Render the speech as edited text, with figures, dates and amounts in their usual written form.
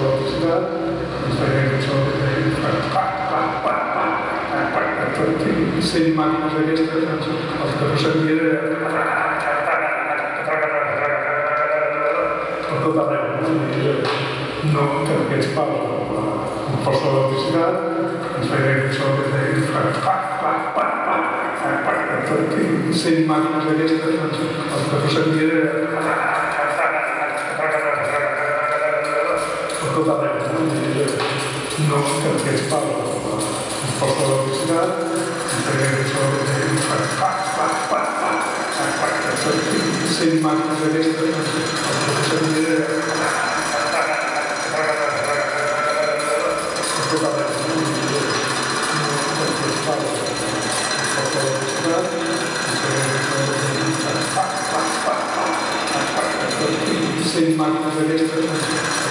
velocidad, ens feia això que deia 100 màquines d'aquestes, el que no sabia era per tot arreu, no que aquests pals amb força velocitat ens feia això que deia 100 màquines d'aquestes, el que no sabia era per tot arreu, no que aquests pals amb força velocitat ens feia això que deia 100 màquines d'aquestes, el que no sabia era per tot arreu, no que aquests pals amb força velocitat ens feia això que deia 100 màquines d'aquestes,